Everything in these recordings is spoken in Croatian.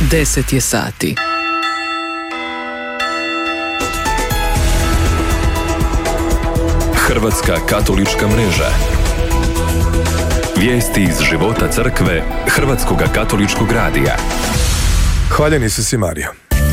10 je sati. Hrvatska katolička mreža. Vijesti iz života crkve Hrvatskoga katoličkog radija. Hvaljeni su si Marija.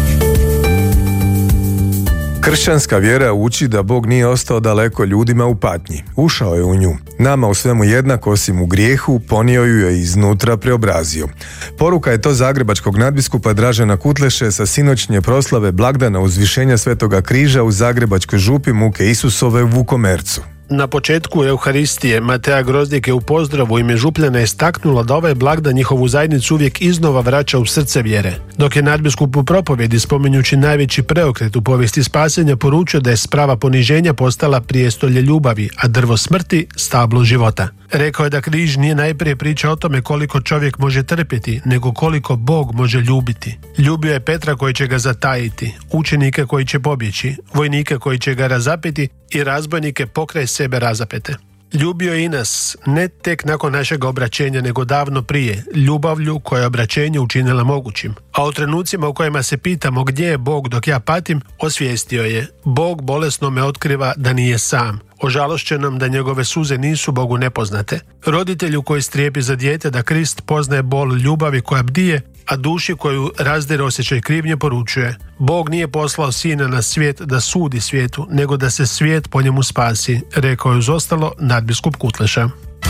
Kršćanska vjera uči da Bog nije ostao daleko ljudima u patnji. Ušao je u nju. Nama u svemu jednak osim u grijehu, ponio ju je iznutra preobrazio. Poruka je to zagrebačkog nadbiskupa Dražena Kutleše sa sinoćnje proslave blagdana uzvišenja Svetoga križa u zagrebačkoj župi Muke Isusove u Vukomercu. Na početku Euharistije Matea Grozdik je u pozdravu ime župljana istaknula da ovaj blagdan njihovu zajednicu uvijek iznova vraća u srce vjere. Dok je nadbiskup u propovjedi, spominjući najveći preokret u povijesti spasenja, poručio da je sprava poniženja postala prijestolje ljubavi, a drvo smrti stablo života. Rekao je da križ nije najprije priča o tome koliko čovjek može trpjeti, nego koliko Bog može ljubiti. Ljubio je Petra koji će ga zatajiti, učenike koji će pobjeći, vojnike koji će ga razapeti i razbojnike pokraj sebe razapete. Ljubio je i nas, ne tek nakon našeg obraćenja, nego davno prije, ljubavlju koja je obraćenje učinila mogućim. A u trenucima u kojima se pitamo gdje je Bog dok ja patim, osvijestio je: Bog bolesnome otkriva da nije sam. Ožalošćenom da njegove suze nisu Bogu nepoznate. Roditelju koji strijepi za dijete da Krist poznaje bol ljubavi koja bdije, a duši koju razdire osjećaj krivnje poručuje: Bog nije poslao sina na svijet da sudi svijetu, nego da se svijet po njemu spasi, rekao je uz ostalo nadbiskup Kutleša.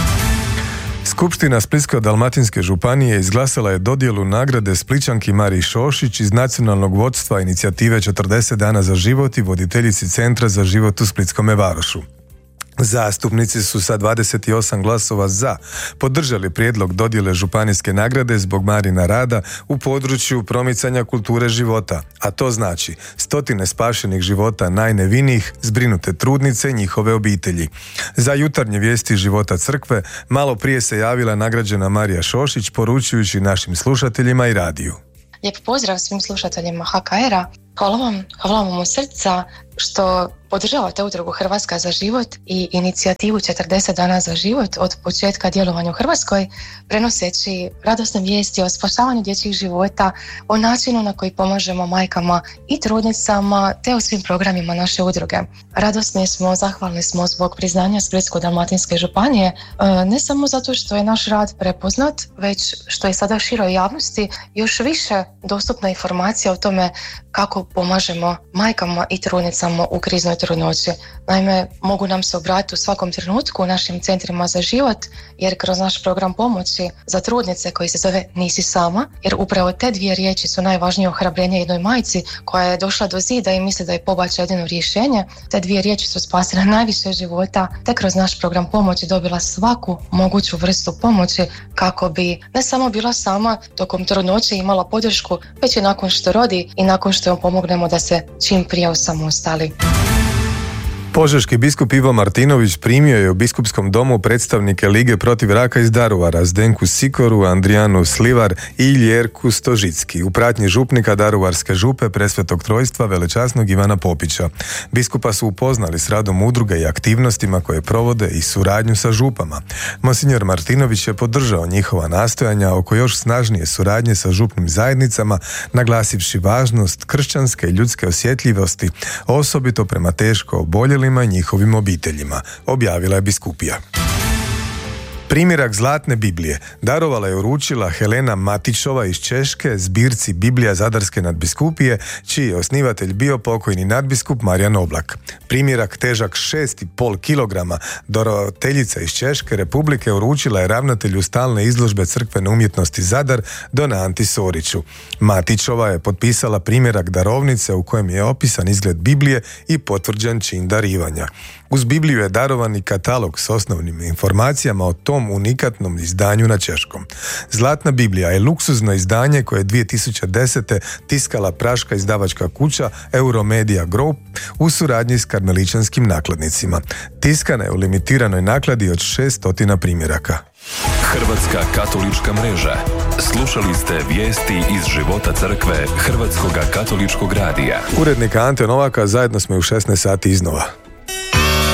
Skupština Splitsko-dalmatinske županije izglasala je dodjelu nagrade Splićanki Mariji Šošić iz nacionalnog vodstva inicijative 40 dana za život i voditeljici Centra za život u Splitskome Varošu. Zastupnici su sa 28 glasova za podržali prijedlog dodjele županijske nagrade zbog Marina rada u području promicanja kulture života, a to znači 100 spašenih života najnevinijih, zbrinute trudnice i njihove obitelji. Za jutarnje vijesti života crkve malo prije se javila nagrađena Marija Šošić poručujući našim slušateljima i radiju. Lijep pozdrav svim slušateljima HKR-a. Hvala vam od srca što podržavate udrugu Hrvatska za život i inicijativu 40 dana za život od početka djelovanja u Hrvatskoj, prenoseći radosne vijesti o spašavanju dječjih života, o načinu na koji pomažemo majkama i trudnicama, te o svim programima naše udruge. Radosni smo, zahvalni smo zbog priznanja Splitsko-dalmatinske županije, ne samo zato što je naš rad prepoznat, već što je sada široj javnosti još više dostupna informacija o tome kako pomažemo majkama i trudnicama u kriznoj trudnoći. Naime, mogu nam se obratiti u svakom trenutku u našim centrima za život, jer kroz naš program pomoći za trudnice koji se zove Nisi sama, jer upravo te dvije riječi su najvažnije ohrabrenje jednoj majci koja je došla do zida i misli da je pobačaj jedino rješenje. Te dvije riječi su spasile najviše života, te kroz naš program pomoći dobila svaku moguću vrstu pomoći kako bi ne samo bila sama tokom trudnoće imala podršku, već i nakon što rodi i nakon što joj pomognemo da se čim prije osamostali. Požeški biskup Ivo Martinović primio je u biskupskom domu predstavnike Lige protiv raka iz Daruvara, Zdenku Sikoru, Andrijanu Slivar i Ljerku Stožicki, u pratnji župnika Daruvarske župe Presvetog Trojstva velečasnog Ivana Popića. Biskupa su upoznali s radom udruge i aktivnostima koje provode i suradnju sa župama. Monsinjor Martinović je podržao njihova nastojanja oko još snažnije suradnje sa župnim zajednicama, naglasivši važnost kršćanske i ljudske osjetljivosti, osobito prema teško oboljelima i njihovim obiteljima, objavila je biskupija. Primjerak Zlatne Biblije darovala je uručila Helena Matićova iz Češke zbirci Biblija Zadarske nadbiskupije, čiji je osnivatelj bio pokojni nadbiskup Marijan Oblak. Primjerak težak 6,5 kg darovateljica iz Češke Republike uručila je ravnatelju stalne izložbe crkvene umjetnosti Zadar Donanti Soriću. Matićova je potpisala primjerak darovnice u kojem je opisan izgled Biblije i potvrđen čin darivanja. Uz Bibliju je darovan i katalog s osnovnim informacijama o tom unikatnom izdanju na češkom. Zlatna Biblija je luksuzno izdanje koje je 2010. tiskala praška izdavačka kuća Euromedia Group u suradnji s karmeličanskim nakladnicima. Tiskana je u limitiranoj nakladi od 600 primjeraka. Hrvatska katolička mreža. Slušali ste vijesti iz života crkve Hrvatskoga katoličkog radija. Urednika Ante Novaka, zajedno smo u 16 sati iznova.